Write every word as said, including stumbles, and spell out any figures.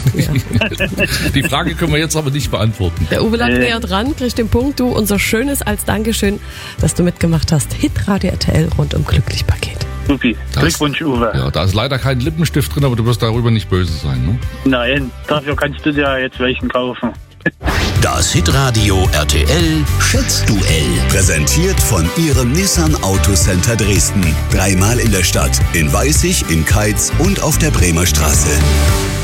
Ja. Die Frage können wir jetzt aber nicht beantworten. Der Uwe lag äh. näher dran, kriegt den Punkt. Du, unser Schönes als Dankeschön, dass du mitgemacht hast. Hitradio R T L rund um Glücklich-Paket. Supi. Glückwunsch, Uwe. Ja, da ist leider kein Lippenstift drin, aber du wirst darüber nicht böse sein, ne? Nein, dafür kannst du dir jetzt welchen kaufen. Das Hitradio R T L Schätzduell. Präsentiert von Ihrem Nissan Autocenter Dresden. Dreimal in der Stadt, in Weißig, in Keitz und auf der Bremer Straße.